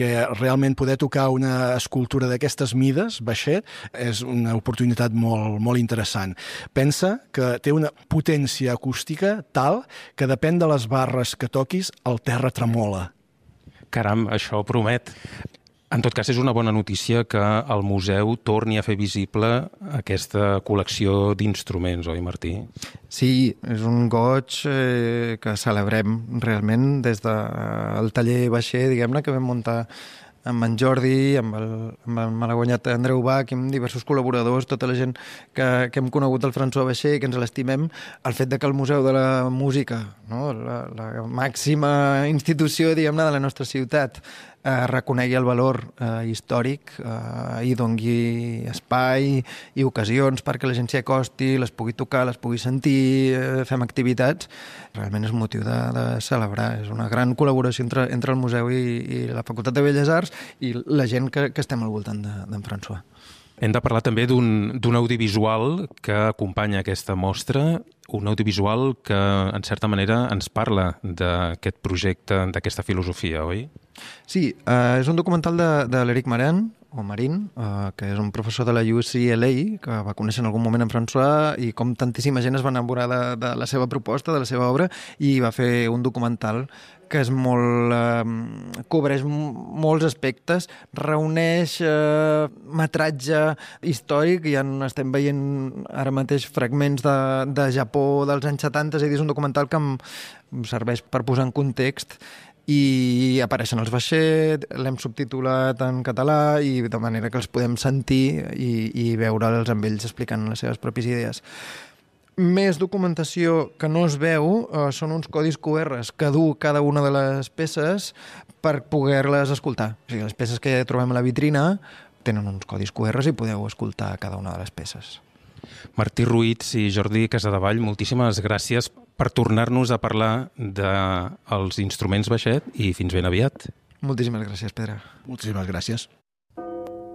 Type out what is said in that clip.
perquè realment poder tocar una escultura d'aquestes mides, baixet, és una oportunitat molt interessant. Pensa que té una potència acústica tal que depèn de les barres que toquis, el terra tremola. Caram, això promet. En tot cas, és una bona notícia que el museu torni a fer visible aquesta col·lecció d'instruments, oi, Martí? Sí, és un goig que celebrem realment des del taller Baixer, diguem-ne, que vam muntar amb en Jordi, amb el malaguanyat Andreu Bach, amb diversos col·laboradors, tota la gent que hem conegut el François Baixer, que ens l'estimem, el fet de que el Museu de la Música, no? la màxima institució, diguem-ne, de la nostra ciutat, reconegui el valor històric i doni espai i ocasions perquè la gent s'hi acosti, les pugui tocar, les pugui sentir, fem activitats. Realment és un motiu de celebrar. És una gran col·laboració entre el museu i la Facultat de Belles Arts i la gent que estem al voltant d'en François. Hem de parlar també d'un audiovisual que acompanya aquesta mostra, un audiovisual que, en certa manera, ens parla d'aquest projecte, d'aquesta filosofia, oi? Sí, és un documental de l'Eric Marin, que és un professor de la UCLA, que va conèixer en algun moment en François, i com tantíssima gent es va enamorar de la seva proposta, de la seva obra, i va fer un documental que és cobreix molts aspectes, reuneix metratge històric, ja estem veient ara mateix fragments de Japó dels anys 70, és a dir, és un documental que em serveix per posar en context, i apareixen els Baixet, l'hem subtitulat en català i de manera que els podem sentir i veure'ls amb ells explicant les seves pròpies idees. Més documentació que no es veu són uns codis QRs que du cada una de les peces per poder-les escoltar. O sigui, les peces que trobem a la vitrina tenen uns codis QRs i podeu escoltar cada una de les peces. Martí Ruiz i Jordi Casadevall, moltíssimes gràcies per tornar-nos a parlar dels instruments Baixet i fins ben aviat. Moltíssimes gràcies, Pedro. Moltíssimes gràcies.